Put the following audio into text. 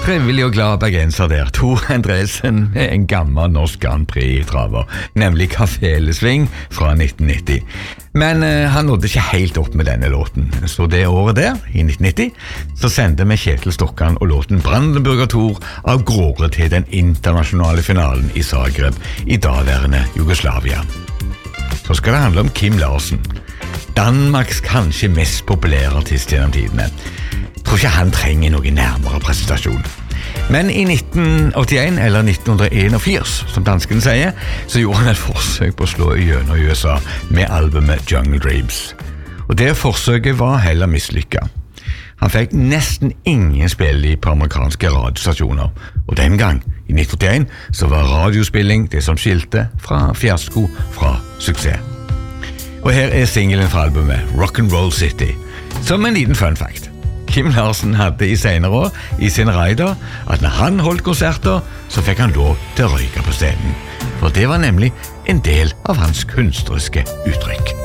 trivelig og glad bergenser der, Tor Endresen med en gammel norsk Grand Prix-traver, nemlig Kafelesving fra 1990. Men han nådde ikke helt opp med denne låten, så det året der, i 1990, så sendte vi Kjetil Stokkan og låten Brandenburger Tor av gårde til den internasjonale finalen i Zagreb, i daværende Jugoslavia. Så skal det handle om Kim Larsen, Danmarks kanskje mest populære artist gjennom tidene. Jeg tror ikke han trenger noen nærmere presentasjon. Men i 1981 eller 1981, som danskene sier, så gjorde han et forsøk på å slå gjennom USA med albumet Jungle Dreams. Og det forsøket var heller mislykket. Han fikk nesten ingen spill på amerikanske radiostasjoner, og den gang, i 1981, så var radiospilling det som skilte fra fiasko fra suksess. Og her er singelen fra albumet Rock'n'Roll City, som en liten fun fact. Kim Larsen hadde i senere år i sin rider at når han holdt konserter, så fikk han lov til å røyke på scenen. For det var nemlig en del av hans kunstneriske uttrykk.